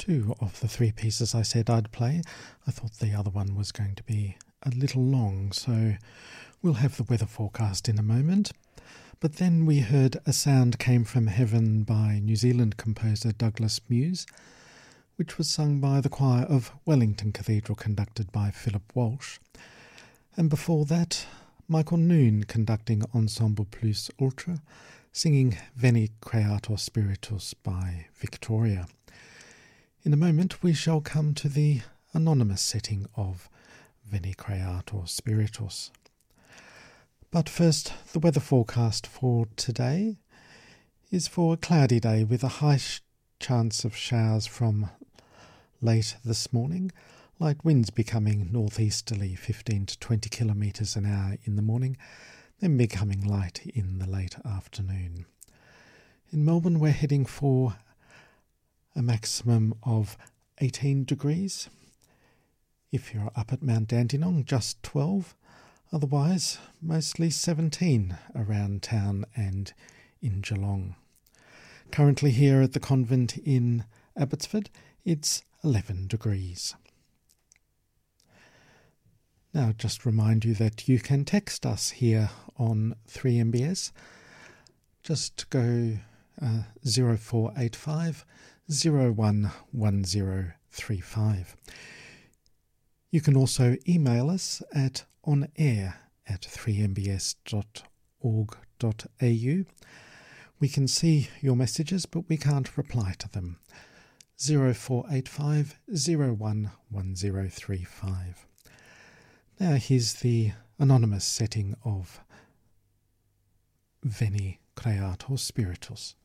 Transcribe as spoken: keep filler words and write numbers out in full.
two of the three pieces I said I'd play. I thought the other one was going to be a little long, so we'll have the weather forecast in a moment. But then we heard A Sound Came From Heaven by New Zealand composer Douglas Muse, which was sung by the choir of Wellington Cathedral, conducted by Philip Walsh. And before that, Michael Noon conducting Ensemble Plus Ultra, singing Veni Creator Spiritus by Victoria. In a moment we shall come to the anonymous setting of Veni Creator Spiritus. But first, the weather forecast for today is for a cloudy day with a high sh- chance of showers from late this morning. Light winds becoming northeasterly fifteen to twenty kilometres an hour in the morning, then becoming light in the late afternoon. In Melbourne we're heading for a maximum of eighteen degrees. If you're up at Mount Dandenong, just twelve. Otherwise, mostly seventeen around town and in Geelong. Currently here at the convent in Abbotsford, it's eleven degrees. Now, just remind you that you can text us here on three M B S. Just go uh, zero four eight five zero one one zero three five. You can also email us at onair at three m b s dot org dot a u. We can see your messages, but we can't reply to them. zero four eight five zero one one zero three five. Now here's the anonymous setting of Veni Creator Spiritus.